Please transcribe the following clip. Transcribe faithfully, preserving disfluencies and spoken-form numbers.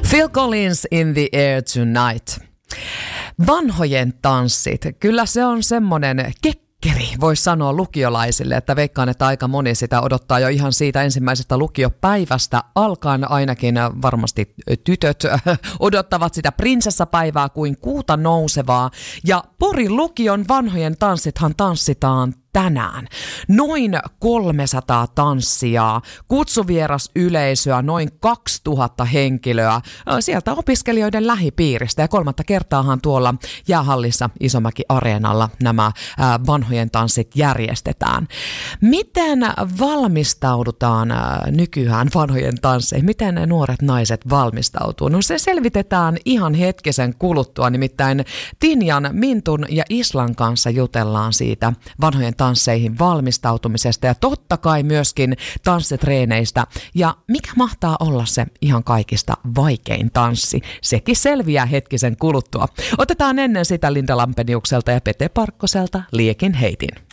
Phil Collins, In the Air Tonight. Vanhojen tanssit. Kyllä se on semmoinen kekkeri, voisi sanoa lukiolaisille, että veikkaan, että aika moni sitä odottaa jo ihan siitä ensimmäisestä lukiopäivästä alkaen. Ainakin varmasti tytöt odottavat sitä prinsessapäivää kuin kuuta nousevaa. Ja Porin lukion vanhojen tanssithan tanssitaan tänään. Noin kolmesataa tanssijaa, kutsuvieras yleisöä, noin kaksituhatta henkilöä sieltä opiskelijoiden lähipiiristä. Ja kolmatta kertaahan tuolla jäähallissa Isomäki-areenalla nämä ää, vanhojen tanssit järjestetään. Miten valmistaudutaan ää, nykyään vanhojen tansseihin? Miten ne nuoret naiset valmistautuu? No se selvitetään ihan hetkisen kuluttua, nimittäin Tinjan, Mintun ja Islan kanssa jutellaan siitä vanhojen tansseihin valmistautumisesta ja totta kai myöskin tanssitreeneistä. Ja mikä mahtaa olla se ihan kaikista vaikein tanssi? Sekin selviää hetkisen kuluttua. Otetaan ennen sitä Linda Lampeniukselta ja Pete Parkkoselta Liekin heitin.